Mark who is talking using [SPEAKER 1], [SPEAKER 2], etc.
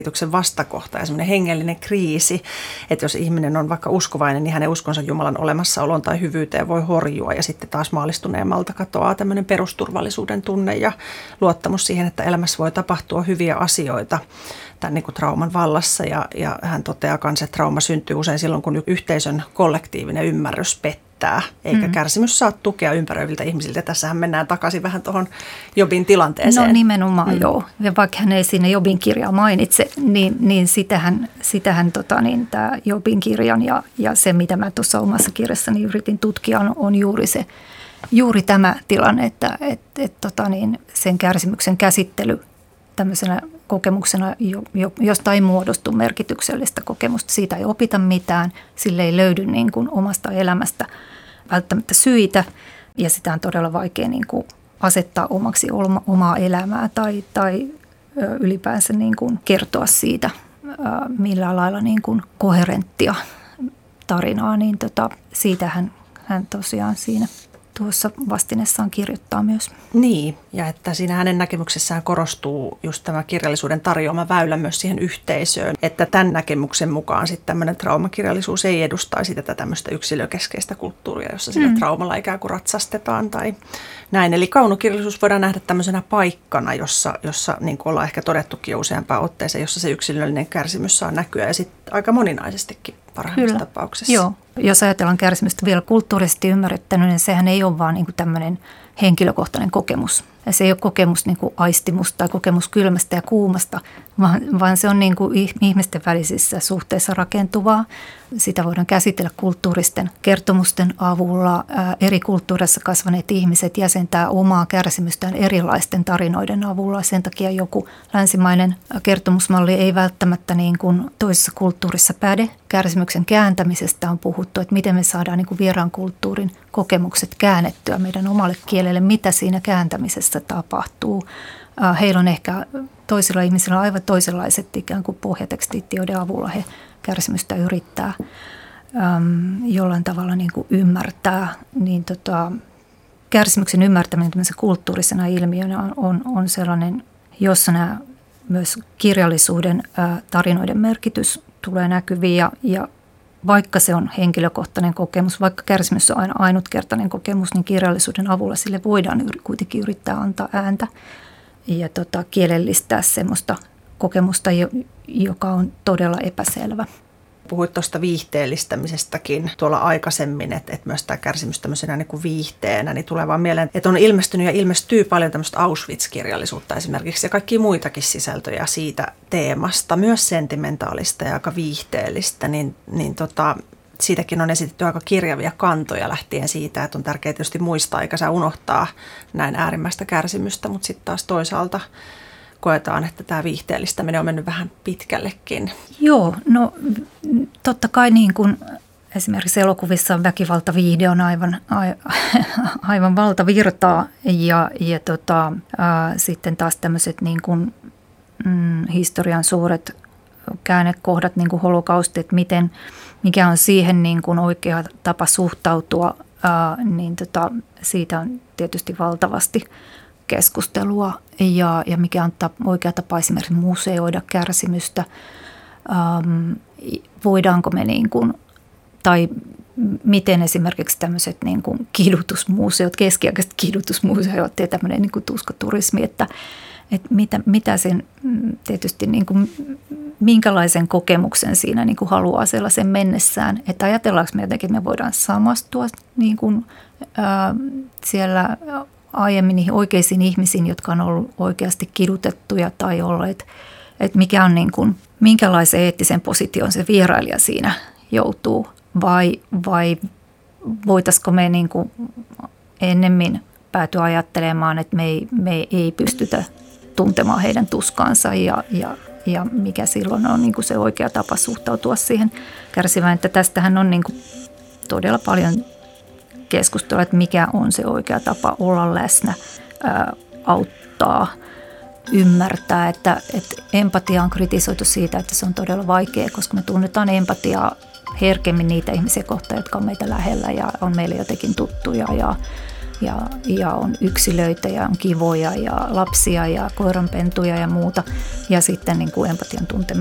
[SPEAKER 1] vastakohta ja semmoinen hengellinen kriisi, että jos ihminen on vaikka uskovainen, niin hänen uskonsa Jumalan olemassaoloon tai hyvyyteen voi horjua ja sitten taas maallistuneemmalta katoaa tämmöinen perusturvallisuuden tunne ja luottamus siihen, että elämässä voi tapahtua hyviä asioita tämän niin kuin trauman vallassa ja hän toteaa myös, että trauma syntyy usein silloin, kun yhteisön kollektiivinen ymmärrys pettää, eikä kärsimys saa tukea ympäröiviltä ihmisiltä. Tässähän mennään takaisin vähän tuohon Jobin tilanteeseen.
[SPEAKER 2] No nimenomaan joo. Ja vaikka hän ei siinä Jobin kirjaa mainitse, niin sitähän tämä Jobin kirjan ja se, mitä mä tuossa omassa kirjassani yritin tutkia, on juuri tämä tilanne, että sen kärsimyksen käsittely tämmöisenä kokemuksena, josta ei muodostu merkityksellistä kokemusta. Siitä ei opita mitään, sille ei löydy niin kuin omasta elämästä välttämättä syitä ja sitä on todella vaikea niin kuin asettaa omaksi omaa elämää tai ylipäänsä niin kuin kertoa siitä millään lailla niin kuin koherenttia tarinaa. Niin siitä hän tosiaan siinä tuossa vastineessaan kirjoittaa myös.
[SPEAKER 1] Niin, ja että siinä hänen näkemyksessään korostuu just tämä kirjallisuuden tarjoama väylä myös siihen yhteisöön, että tämän näkemyksen mukaan sitten tämmöinen traumakirjallisuus ei edustaisi tätä tämmöistä yksilökeskeistä kulttuuria, jossa sillä traumalla ikään kuin ratsastetaan tai näin. Eli kaunokirjallisuus voidaan nähdä tämmöisenä paikkana, jossa niin kuin ollaan ehkä todettukin jo useampaan otteeseen, jossa se yksilöllinen kärsimys saa näkyä ja sitten aika moninaisestikin parhaimmassa tapauksessa.
[SPEAKER 2] Joo. Jos ajatellaan kärsimystä vielä kulttuurisesti ymmärrettänyt, niin sehän ei ole vaan niin kuin tämmöinen henkilökohtainen kokemus. Ja se ei ole kokemus niin kuin aistimusta tai kokemus kylmästä ja kuumasta, vaan se on niin kuin ihmisten välisissä suhteissa rakentuvaa. Sitä voidaan käsitellä kulttuuristen kertomusten avulla. Eri kulttuureissa kasvaneet ihmiset jäsentää omaa kärsimystään erilaisten tarinoiden avulla. Sen takia joku länsimainen kertomusmalli ei välttämättä niin kuin toisessa kulttuurissa päde. Kärsimyksen kääntämisestä on puhuttu, että miten me saadaan niin kuin vieraan kulttuurin kokemukset käännettyä meidän omalle kielelle, mitä siinä kääntämisessä tapahtuu. Heillä on ehkä toisilla ihmisillä aivan toisenlaiset ikään kuin pohjatekstit, joiden avulla he kärsimystä yrittää jollain tavalla niin kuin ymmärtää. Niin kärsimyksen ymmärtäminen kulttuurisena ilmiönä on sellainen, jossa nämä myös kirjallisuuden tarinoiden merkitys tulee näkyviin ja vaikka se on henkilökohtainen kokemus, vaikka kärsimys on aina ainutkertainen kokemus, niin kirjallisuuden avulla sille voidaan kuitenkin yrittää antaa ääntä ja kielellistää semmoista kokemusta, joka on todella epäselvä.
[SPEAKER 1] Puhuit tuosta viihteellistämisestäkin tuolla aikaisemmin, että myös tämä kärsimys tämmöisenä niin kuin viihteenä, niin tulee vaan mieleen, että on ilmestynyt ja ilmestyy paljon tämmöistä Auschwitz-kirjallisuutta esimerkiksi ja kaikkia muitakin sisältöjä siitä teemasta, myös sentimentaalista ja aika viihteellistä, niin siitäkin on esitetty aika kirjavia kantoja lähtien siitä, että on tärkeää tietysti muistaa eikä saa unohtaa näin äärimmäistä kärsimystä, mutta sitten taas toisaalta koetaan, että tämä viihteellistäminen on mennyt vähän pitkällekin.
[SPEAKER 2] Joo, no totta kai niin kuin esimerkiksi elokuvissa väkivaltaviihde on aivan valtavirtaa ja sitten taas tämmöiset niin kuin, historian suuret käännekohdat, niin kuin holokausti, että mikä on siihen niin kuin oikea tapa suhtautua, niin siitä on tietysti valtavasti keskustelua ja mikä on oikea tapa esimerkiksi museoida kärsimystä. Voidaanko me niin kuin, tai miten esimerkiksi tämmöiset niin kuin kidutusmuseot, keskiaikaiset kidutusmuseot ja tämmöinen niin kuin tuskaturismi, että mitä sen tietysti niin kuin, minkälaisen kokemuksen siinä niin kuin haluaa sellaisen mennessään, että ajatellaanko me jotenkin, että me voidaan samastua niin kuin, siellä aiemmin niihin oikeisiin ihmisiin, jotka on ollut oikeasti kidutettuja tai olleet, että mikä on niin kuin, minkälaisen eettisen position se vierailija siinä joutuu vai voitaisiko me niin kuin ennemmin päätyä ajattelemaan, että me ei pystytä tuntemaan heidän tuskaansa ja mikä silloin on niin kuin se oikea tapa suhtautua siihen kärsivään, että tästähän on niin kuin todella paljon keskustelua, että mikä on se oikea tapa olla läsnä, auttaa, ymmärtää, että empatia on kritisoitu siitä, että se on todella vaikea, koska me tunnetaan empatiaa herkemmin niitä ihmisiä kohtaan, jotka on meitä lähellä ja on meille jotenkin tuttuja ja on yksilöitä ja on kivoja ja lapsia ja koiranpentuja ja muuta. Ja sitten niin kuin empatian tunteminen